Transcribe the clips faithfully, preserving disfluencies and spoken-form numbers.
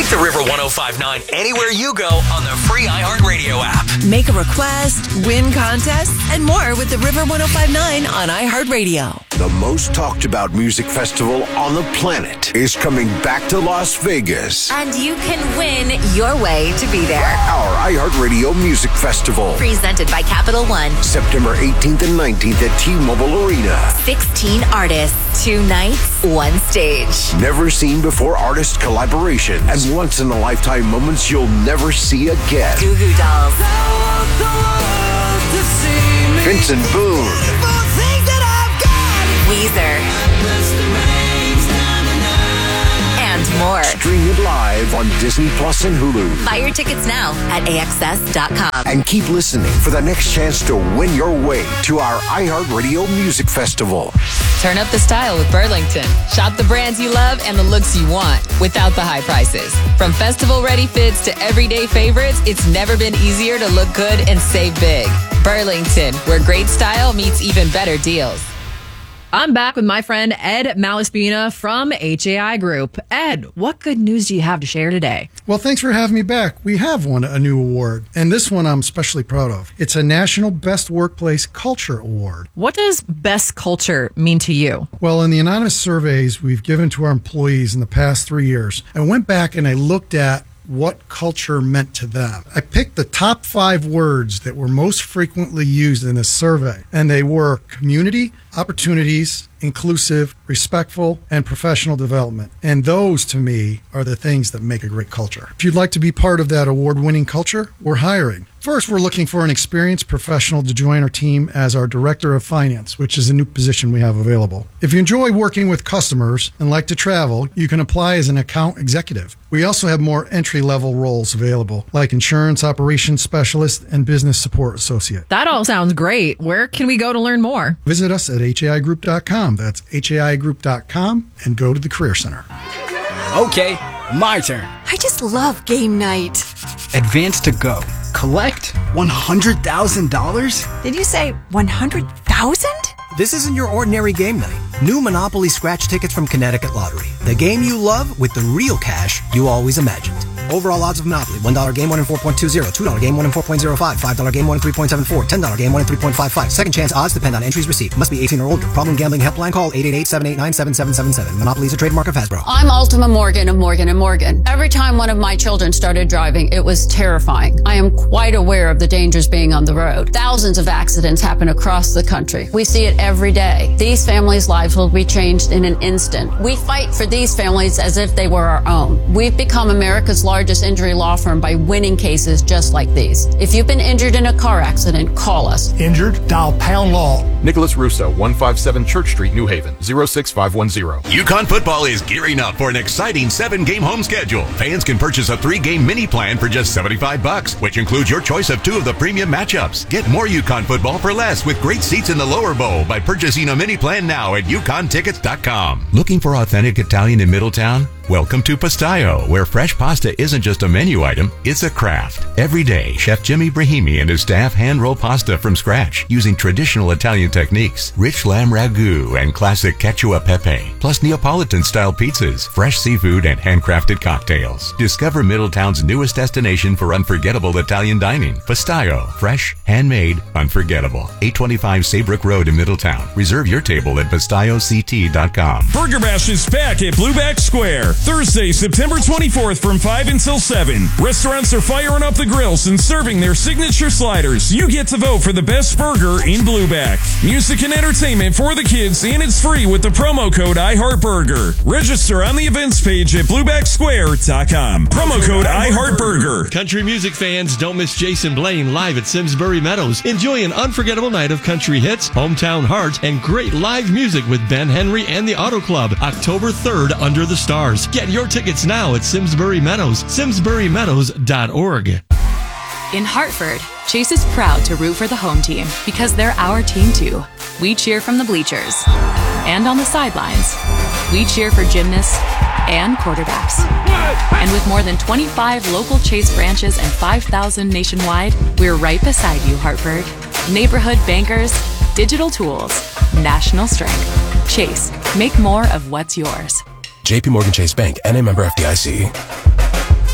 the River one oh five point nine anywhere you go on the free iHeartRadio app. Make a request, win contests, and more with the River one oh five point nine on iHeartRadio. The most talked about music festival on the planet is coming back to Las Vegas. And you can win your way to be there. Our iHeartRadio Music Festival. Presented by Capital One. September eighteenth and nineteenth at T-Mobile Arena. sixteen artists, two nights, one stage. Never seen before artist collaborations and once in a lifetime moments you'll never see again. Goo Goo Dolls. Vincent Boone. Weezer. And more. Stream it live on Disney Plus and Hulu. Buy your tickets now at A X S dot com. And keep listening for the next chance to win your way to our iHeartRadio Music Festival. Turn up the style with Burlington. Shop the brands you love and the looks you want without the high prices. From festival-ready fits to everyday favorites, it's never been easier to look good and save big. Burlington, where great style meets even better deals. I'm back with my friend Ed Malaspina from H A I Group. Ed, what good news do you have to share today? Well, thanks for having me back. We have won a new award, and this one I'm especially proud of. It's a National Best Workplace Culture Award. What does best culture mean to you? Well, in the anonymous surveys we've given to our employees in the past three years, I went back and I looked at what culture meant to them. I picked the top five words that were most frequently used in this survey, and they were community, opportunities, inclusive, respectful, and professional development. And those, to me, are the things that make a great culture. If you'd like to be part of that award-winning culture, we're hiring. First, we're looking for an experienced professional to join our team as our Director of Finance, which is a new position we have available. If you enjoy working with customers and like to travel, you can apply as an account executive. We also have more entry-level roles available, like Insurance Operations Specialist and Business Support Associate. That all sounds great. Where can we go to learn more? Visit us at H A I group dot com. That's H A I group dot com, and go to the Career Center. Okay, my turn. I just love game night. Advance to go. Collect one hundred thousand dollars? Did you say one hundred thousand? This isn't your ordinary game night. New Monopoly scratch tickets from Connecticut Lottery. The game you love with the real cash you always imagined. Overall odds of Monopoly. one dollar game, one in four point two zero. two dollar game, one in four point zero five. five dollar game, one in three point seven four. ten dollar game, one in three point five five. Second chance odds depend on entries received. Must be eighteen or older. Problem gambling helpline call eight eight eight, seven eight nine, seven seven seven seven. Monopoly is a trademark of Hasbro. I'm Ultima Morgan of Morgan and Morgan. Every time one of my children started driving, it was terrifying. I am quite aware of the dangers being on the road. Thousands of accidents happen across the country. We see it every day. These families' lives will be changed in an instant. We fight for these families as if they were our own. We've become America's largest injury law firm by winning cases just like these. If you've been injured in a car accident, call us. Injured? Dial pound law. Nicholas Russo, one fifty-seven Church Street, New Haven, zero six five one zero. UConn football is gearing up for an exciting seven-game home schedule. Fans can purchase a three-game mini plan for just seventy-five bucks, which includes your choice of two of the premium matchups. Get more UConn football for less with great seats in the lower bowl by purchasing a mini plan now at UConn tickets dot com. Looking for authentic Italian in Middletown? Welcome to Pastaio, where fresh pasta isn't just a menu item, it's a craft. Every day, Chef Jimmy Brahimi and his staff hand-roll pasta from scratch using traditional Italian techniques, rich lamb ragu and classic Quechua pepe, plus Neapolitan-style pizzas, fresh seafood, and handcrafted cocktails. Discover Middletown's newest destination for unforgettable Italian dining. Pastaio, fresh, handmade, unforgettable. eight twenty-five Saybrook Road in Middletown. Reserve your table at pastaio c t dot com. Burger Bash is back at Blueback Square. Thursday, September twenty-fourth from five until seven. Restaurants are firing up the grills and serving their signature sliders. You get to vote for the best burger in Blueback. Music and entertainment for the kids, and it's free with the promo code iHeartBurger. Register on the events page at blueback square dot com. Promo code iHeartBurger. Country music fans, don't miss Jason Blaine live at Simsbury Meadows. Enjoy an unforgettable night of country hits, hometown heart, and great live music with Ben Henry and the Auto Club. October third, Under the Stars. Get your tickets now at Simsbury Meadows, simsbury meadows dot org. In Hartford, Chase is proud to root for the home team because they're our team too. We cheer from the bleachers and on the sidelines. We cheer for gymnasts and quarterbacks. And with more than twenty-five local Chase branches and five thousand nationwide, we're right beside you, Hartford. Neighborhood bankers, digital tools, national strength. Chase, make more of what's yours. J P Morgan Chase Bank, N A member F D I C.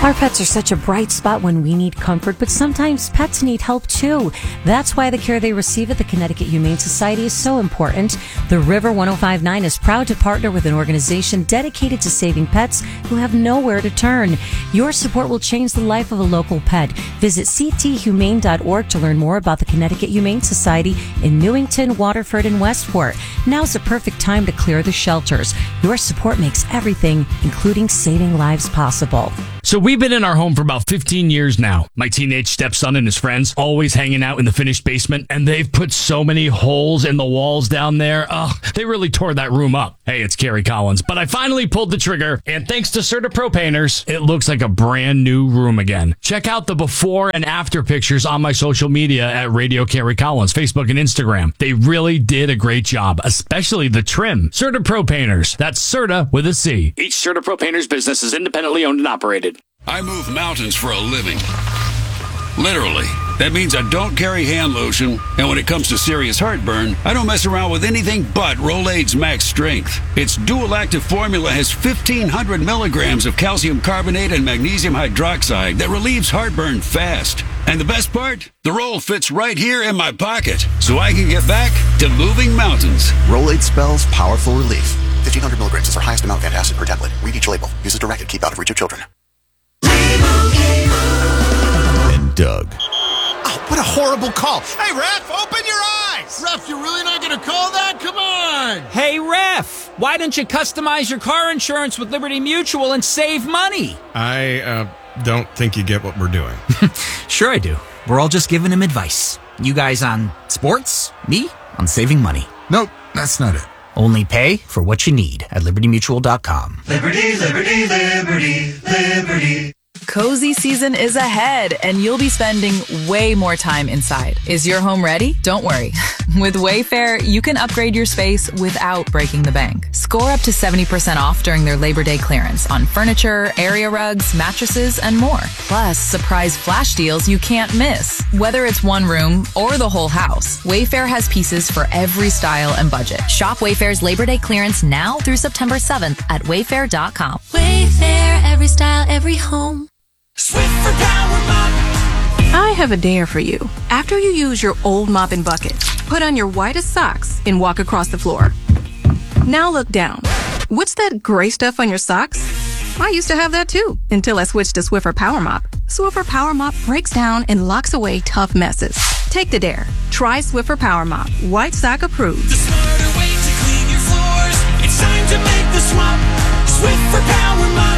Our pets are such a bright spot when we need comfort, but sometimes pets need help too. That's why the care they receive at the Connecticut Humane Society is so important. The River one oh five point nine is proud to partner with an organization dedicated to saving pets who have nowhere to turn. Your support will change the life of a local pet. Visit c t humane dot org to learn more about the Connecticut Humane Society in Newington, Waterford, and Westport. Now's the perfect time to clear the shelters. Your support makes everything, including saving lives, possible. So we've been in our home for about fifteen years now. My teenage stepson and his friends always hanging out in the finished basement, and they've put so many holes in the walls down there. Oh, they really tore that room up. Hey, it's Kerry Collins, but I finally pulled the trigger, and thanks to Serta Pro Painters, it looks like a brand new room again. Check out the before and after pictures on my social media at Radio Kerry Collins, Facebook and Instagram. They really did a great job, especially the trim. Serta Pro Painters. That's Serta with a C. Each Serta Pro Painters business is independently owned and operated. I move mountains for a living. Literally. That means I don't carry hand lotion, and when it comes to serious heartburn, I don't mess around with anything but Rolaids Max Strength. Its dual-active formula has fifteen hundred milligrams of calcium carbonate and magnesium hydroxide that relieves heartburn fast. And the best part? The roll fits right here in my pocket, so I can get back to moving mountains. Rolaids spells powerful relief. fifteen hundred milligrams is our highest amount of antacid per tablet. Read each label. Use as directed. Keep out of reach of children. And Doug. Oh, what a horrible call. Hey, ref, open your eyes. Ref, you're really not going to call that? Come on. Hey, ref, why don't you customize your car insurance with Liberty Mutual and save money? I uh, don't think you get what we're doing. Sure I do. We're all just giving him advice. You guys on sports, me on saving money. Nope, that's not it. Only pay for what you need at liberty mutual dot com. Liberty, liberty, liberty, liberty. Cozy season is ahead, and you'll be spending way more time inside. Is your home ready? Don't worry. With Wayfair, you can upgrade your space without breaking the bank. Score up to seventy percent off during their Labor Day clearance on furniture, area rugs, mattresses, and more. Plus, surprise flash deals you can't miss. Whether it's one room or the whole house, Wayfair has pieces for every style and budget. Shop Wayfair's Labor Day clearance now through September seventh at wayfair dot com. Wayfair, every style, every home. Swiffer Power Mop. I have a dare for you. After you use your old mop and bucket, put on your whitest socks and walk across the floor. Now look down. What's that gray stuff on your socks? I used to have that too, until I switched to Swiffer Power Mop. Swiffer Power Mop breaks down and locks away tough messes. Take the dare. Try Swiffer Power Mop. White sock approved. The smarter way to clean your floors. It's time to make the swap. Swiffer Power Mop.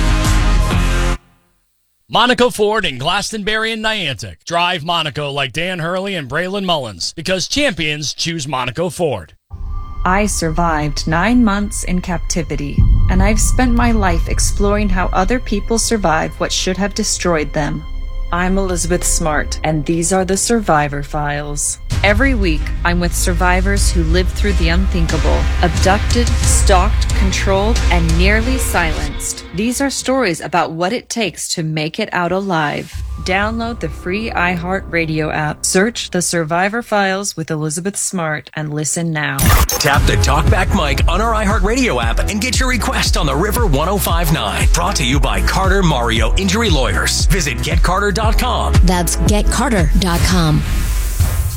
Monaco Ford in Glastonbury and Niantic. Drive Monaco like Dan Hurley and Braylon Mullins, because champions choose Monaco Ford. I survived nine months in captivity, and I've spent my life exploring how other people survived what should have destroyed them. I'm Elizabeth Smart, and these are the Survivor Files. Every week, I'm with survivors who lived through the unthinkable, abducted, stalked, controlled, and nearly silenced. These are stories about what it takes to make it out alive. Download the free iHeartRadio app. Search The Survivor Files with Elizabeth Smart and listen now. Tap the TalkBack mic on our iHeartRadio app and get your request on the River one oh five point nine. Brought to you by Carter Mario Injury Lawyers. Visit get carter dot com. That's get carter dot com.